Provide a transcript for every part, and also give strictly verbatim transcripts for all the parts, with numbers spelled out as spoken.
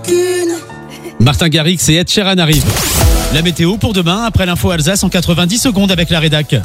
aucune. Martin Garrix et Ed Sheeran arrivent. La météo pour demain, après l'info Alsace en quatre-vingt-dix secondes avec la rédac.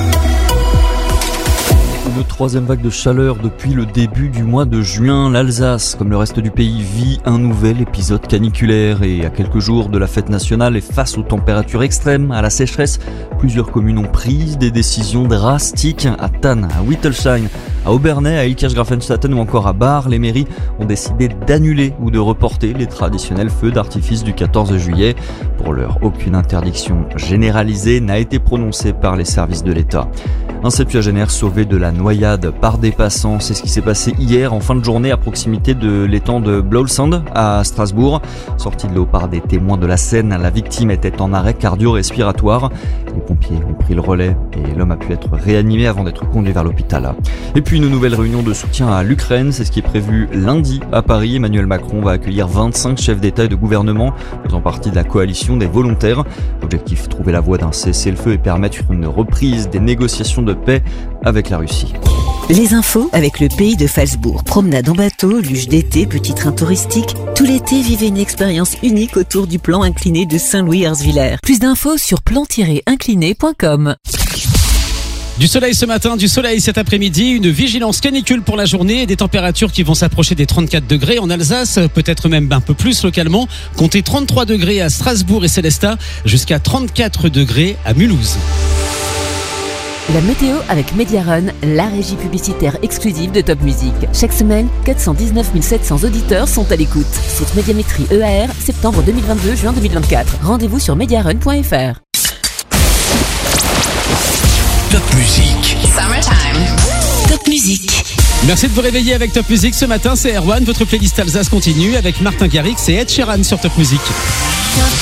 Une troisième vague de chaleur depuis le début du mois de juin. L'Alsace, comme le reste du pays, vit un nouvel épisode caniculaire. Et à quelques jours de la fête nationale et face aux températures extrêmes, à la sécheresse, plusieurs communes ont pris des décisions drastiques. À Thann, à Wittelsheim, à Obernai, à Ilkirch-Grafenstatten ou encore à Bar, les mairies ont décidé d'annuler ou de reporter les traditionnels feux d'artifice du quatorze juillet. Pour l'heure, aucune interdiction généralisée n'a été prononcée par les services de l'État. Un septuagénaire sauvé de la noyade par des passants, c'est ce qui s'est passé hier en fin de journée à proximité de l'étang de Blåsand à Strasbourg. Sorti de l'eau par des témoins de la scène, la victime était en arrêt cardio-respiratoire. Les pompiers ont pris le relais et l'homme a pu être réanimé avant d'être conduit vers l'hôpital. Et puis une nouvelle réunion de soutien à l'Ukraine, c'est ce qui est prévu lundi à Paris. Emmanuel Macron va accueillir vingt-cinq chefs d'État et de gouvernement faisant partie de la coalition des volontaires. L'objectif, trouver la voie d'un cessez-le-feu et permettre une reprise des négociations de paix avec la Russie. Les infos avec le pays de Phalsbourg. Promenade en bateau, luge d'été, petit train touristique. Tout l'été, vivez une expérience unique autour du plan incliné de Saint-Louis-Herzviller. Plus d'infos sur plan tiret incliné point com. Du soleil ce matin, du soleil cet après-midi, une vigilance canicule pour la journée et des températures qui vont s'approcher des trente-quatre degrés en Alsace, peut-être même un peu plus localement. Comptez trente-trois degrés à Strasbourg et Célestat, jusqu'à trente-quatre degrés à Mulhouse. La météo avec Mediarun, la régie publicitaire exclusive de Top Music. Chaque semaine, quatre cent dix-neuf mille sept cents auditeurs sont à l'écoute. Site Médiamétrie E A R, septembre deux mille vingt-deux, juin deux mille vingt-quatre. Rendez-vous sur mediarun point f r. Top Music. Summertime. Top Music. Merci de vous réveiller avec Top Music ce matin, c'est Erwan. Votre playlist Alsace continue avec Martin Garrix et Ed Sheeran sur Top Music.